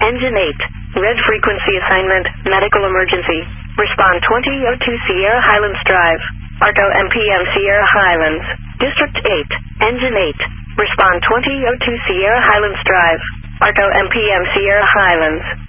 Engine 8. Red frequency assignment, medical emergency. Respond 2002 Sierra Highlands Drive. Arco MPM Sierra Highlands. District 8. Engine 8. Respond 2002 Sierra Highlands Drive. Arco MPM Sierra Highlands.